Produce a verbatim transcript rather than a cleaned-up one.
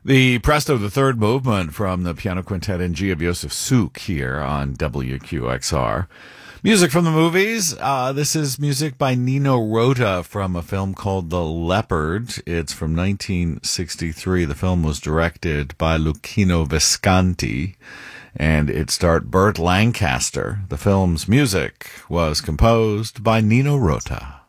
The Presto, the third movement from the piano quintet in G of Josef Suk here on W Q X R. Music from the movies. Uh, this is music by Nino Rota from a film called The Leopard. It's from nineteen sixty-three. The film was directed by Luchino Visconti, and it starred Burt Lancaster. The film's music was composed by Nino Rota.